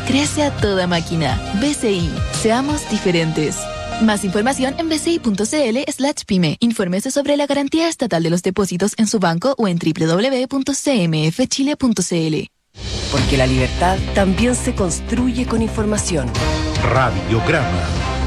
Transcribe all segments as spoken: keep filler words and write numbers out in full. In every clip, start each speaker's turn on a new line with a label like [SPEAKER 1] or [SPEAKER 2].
[SPEAKER 1] crece a toda máquina. B C I, seamos diferentes. Más información en bci.cl slash pyme. Infórmese sobre la garantía estatal de los depósitos en su banco o en doble u doble u doble u punto c m f chile punto c l.
[SPEAKER 2] Porque la libertad también se construye con información.
[SPEAKER 3] Radiograma.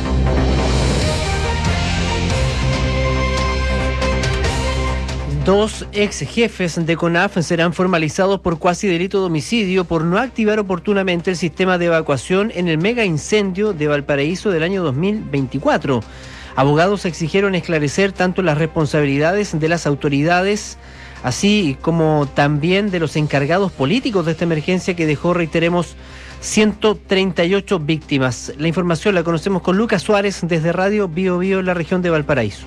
[SPEAKER 4] Dos ex jefes de CONAF serán formalizados por cuasi delito de homicidio por no activar oportunamente el sistema de evacuación en el mega incendio de Valparaíso del año dos mil veinticuatro. Abogados exigieron esclarecer tanto las responsabilidades de las autoridades, así como también de los encargados políticos de esta emergencia que dejó, reiteremos, ciento treinta y ocho víctimas. La información la conocemos con Lucas Suárez desde Radio Bio Bio en la región de Valparaíso.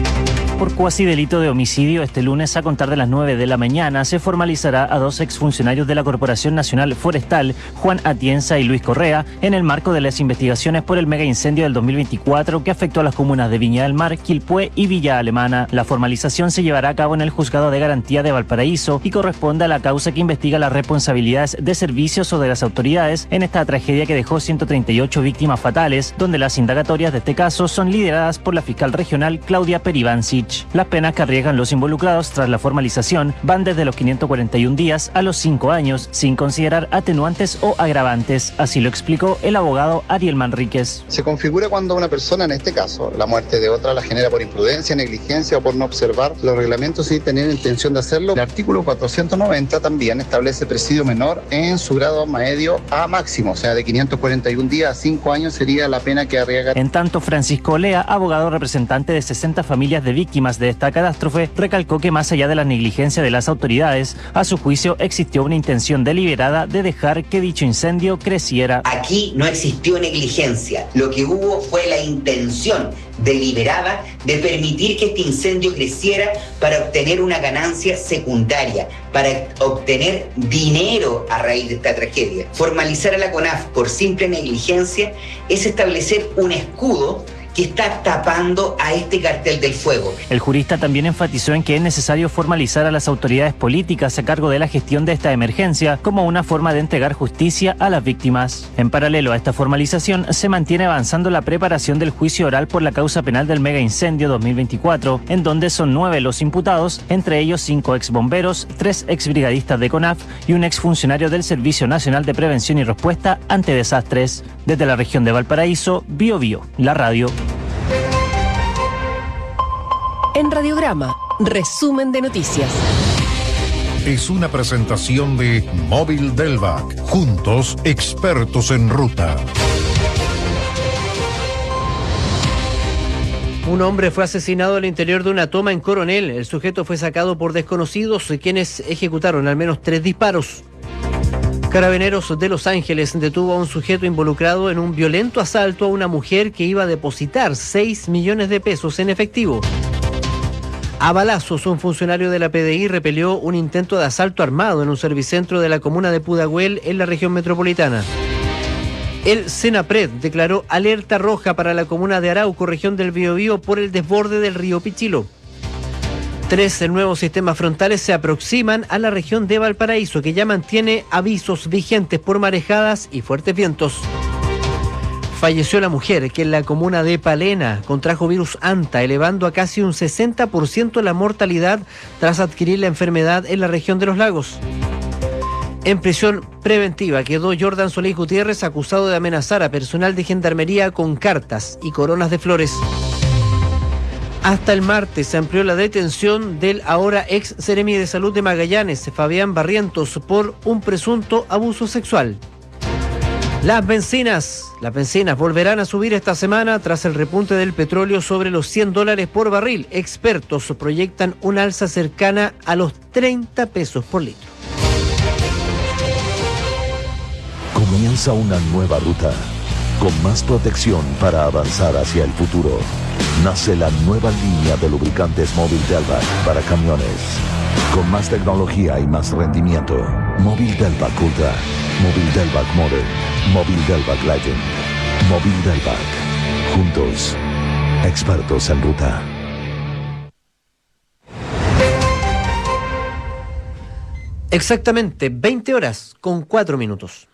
[SPEAKER 5] Por cuasi delito de homicidio, este lunes a contar de las nueve de la mañana se formalizará a dos exfuncionarios de la Corporación Nacional Forestal, Juan Atienza y Luis Correa, en el marco de las investigaciones por el mega incendio del dos mil veinticuatro que afectó a las comunas de Viña del Mar, Quilpué y Villa Alemana. La formalización se llevará a cabo en el Juzgado de Garantía de Valparaíso y corresponde a la causa que investiga las responsabilidades de servicios o de las autoridades en esta tragedia que dejó ciento treinta y ocho víctimas fatales, donde las indagatorias de este caso son lideradas por la fiscal regional Claudia Peribancic. Las penas que arriesgan los involucrados tras la formalización van desde los quinientos cuarenta y un días a los cinco años, sin considerar atenuantes o agravantes. Así lo explicó el abogado Ariel Manríquez.
[SPEAKER 6] Se configura cuando una persona, en este caso, la muerte de otra la genera por imprudencia, negligencia o por no observar los reglamentos sin tener intención de hacerlo. El artículo cuatrocientos noventa también establece presidio menor en su grado medio a máximo, o sea, de quinientos cuarenta y un días a cinco años sería la pena que arriesga.
[SPEAKER 5] En tanto, Francisco Olea, abogado representante de sesenta familias de víctimas de esta catástrofe, recalcó que más allá de la negligencia de las autoridades, a su juicio existió una intención deliberada de dejar que dicho incendio creciera.
[SPEAKER 7] Aquí no existió negligencia, lo que hubo fue la intención deliberada de permitir que este incendio creciera para obtener una ganancia secundaria, para obtener dinero a raíz de esta tragedia. Formalizar a la CONAF por simple negligencia es establecer un escudo que está tapando a este cartel del fuego.
[SPEAKER 5] El jurista también enfatizó en que es necesario formalizar a las autoridades políticas a cargo de la gestión de esta emergencia como una forma de entregar justicia a las víctimas. En paralelo a esta formalización, se mantiene avanzando la preparación del juicio oral por la causa penal del mega incendio dos mil veinticuatro, en donde son nueve los imputados, entre ellos cinco exbomberos, tres exbrigadistas de CONAF y un exfuncionario del Servicio Nacional de Prevención y Respuesta ante Desastres. Desde la región de Valparaíso, Bio Bio, la radio.
[SPEAKER 2] En Radiograma, resumen de noticias.
[SPEAKER 3] Es una presentación de Móvil Delvac. Juntos, expertos en ruta.
[SPEAKER 4] Un hombre fue asesinado al interior de una toma en Coronel. El sujeto fue sacado por desconocidos, quienes ejecutaron al menos tres disparos. Carabineros de Los Ángeles detuvo a un sujeto involucrado en un violento asalto a una mujer que iba a depositar seis millones de pesos en efectivo. A balazos, un funcionario de la P D I repelió un intento de asalto armado en un servicentro de la comuna de Pudahuel, en la región metropolitana. El Senapred declaró alerta roja para la comuna de Arauco, región del Biobío, por el desborde del río Pichilo. Tres nuevos sistemas frontales se aproximan a la región de Valparaíso, que ya mantiene avisos vigentes por marejadas y fuertes vientos. Falleció la mujer que en la comuna de Palena contrajo virus Anta, elevando a casi un sesenta por ciento la mortalidad tras adquirir la enfermedad en la región de los lagos. En prisión preventiva quedó Jordan Solís Gutiérrez, acusado de amenazar a personal de gendarmería con cartas y coronas de flores. Hasta el martes se amplió la detención del ahora ex seremi de Salud de Magallanes, Fabián Barrientos, por un presunto abuso sexual. Las bencinas, las bencinas volverán a subir esta semana tras el repunte del petróleo sobre los cien dólares por barril. Expertos proyectan un alza cercana a los treinta pesos por litro.
[SPEAKER 8] Comienza una nueva ruta, con más protección para avanzar hacia el futuro. Nace la nueva línea de lubricantes Móvil Delvac para camiones. Con más tecnología y más rendimiento. Móvil Delvac Ultra, Móvil Delvac Model, Móvil Delvac Legend, Móvil Delvac. Juntos, expertos en ruta.
[SPEAKER 4] Exactamente veinte horas con cuatro minutos.